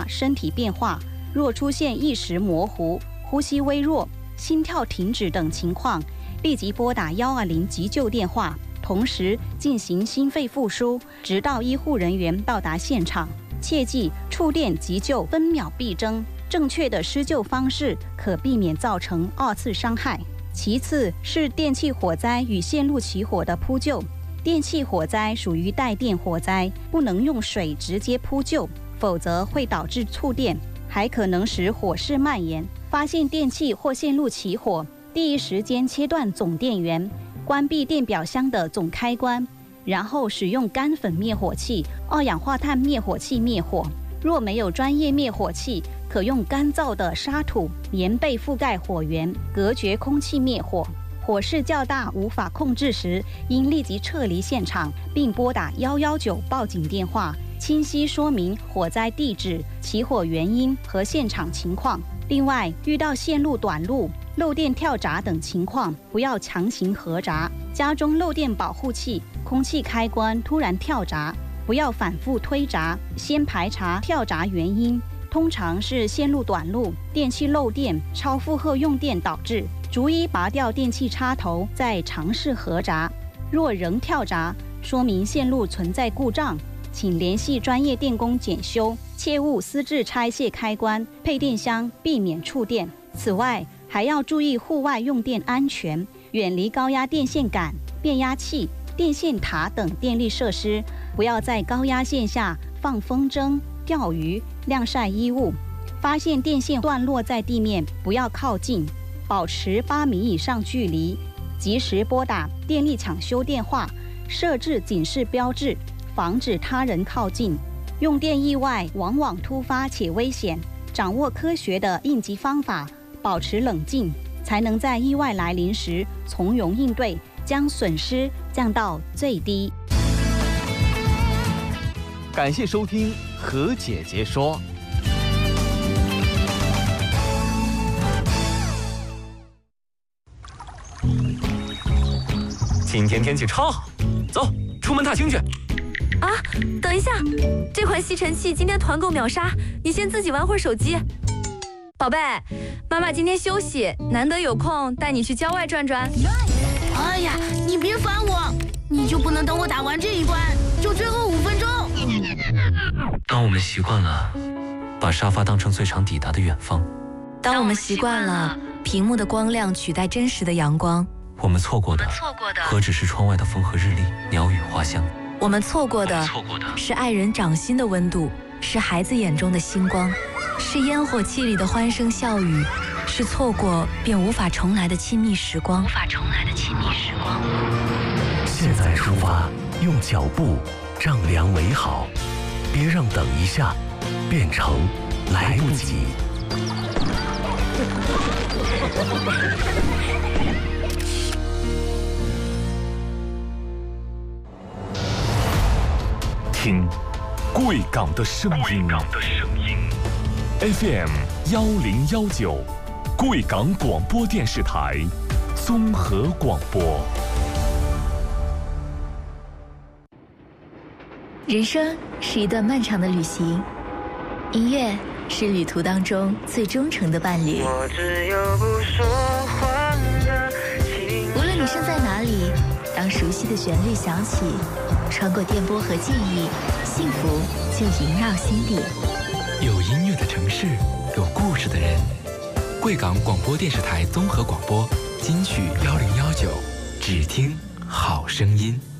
身体变化，若出现意识模糊、呼吸微弱、心跳停止等情况，立即拨打120急救电话，同时进行心肺复苏，直到医护人员到达现场。切记，触电急救分秒必争，正确的施救方式可避免造成2次伤害。其次是电气火灾与线路起火的扑救。电气火灾属于带电火灾，不能用水直接扑救，否则会导致触电，还可能使火势蔓延。发现电器或线路起火，第一时间切断总电源，关闭电表箱的总开关，然后使用干粉灭火器、二氧化碳灭火器灭火。若没有专业灭火器，可用干燥的沙土、棉被覆盖火源，隔绝空气灭火。火势较大无法控制时，应立即撤离现场，并拨打119报警电话，清晰说明火灾地址、起火原因和现场情况。另外，遇到线路短路、漏电跳闸等情况，不要强行合闸。家中漏电保护器、空气开关突然跳闸，不要反复推闸，先排查跳闸原因。通常是线路短路、电器漏电、超负荷用电导致，逐一拔掉电器插头，再尝试合闸。若仍跳闸，说明线路存在故障，请联系专业电工检修，切勿私自拆卸开关、配电箱，避免触电。此外，还要注意户外用电安全，远离高压电线杆、变压器、电线塔等电力设施，不要在高压线下放风筝、钓鱼、晾晒衣物。发现电线断落在地面，不要靠近，保持8米以上距离，及时拨打电力抢修电话，设置警示标志，防止他人靠近。用电意外往往突发且危险，掌握科学的应急方法，保持冷静，才能在意外来临时从容应对，将损失降到最低。 感谢收听何姐姐说。今天天气超好，走，出门踏青去。 啊，等一下，这款吸尘器今天团购秒杀，你先自己玩会儿手机。宝贝，妈妈今天休息，难得有空带你去郊外转转。 哎呀，你别烦我，你就不能等我打完这一关，就最后5分钟？ 当我们习惯了把沙发当成最长抵达的远方， 当我们习惯了屏幕的光亮取代真实的阳光， 我们错过的何止是窗外的风和日丽、鸟语花香？ 我们错过的是爱人掌心的温度，是孩子眼中的星光，是烟火气里的欢声笑语，是错过便无法重来的亲密时光。 现在出发，用脚步丈量美好，别让等一下变成来不及。 听贵港的声音，FM 1019，贵港广播电视台综合广播。 人生是一段漫长的旅行，音乐是旅途当中最忠诚的伴侣。无论你身在哪里，当熟悉的旋律响起，穿过电波和记忆，幸福就萦绕心底。 有音乐的城市，有故事的人。贵港广播电视台综合广播金曲1019，只听好声音。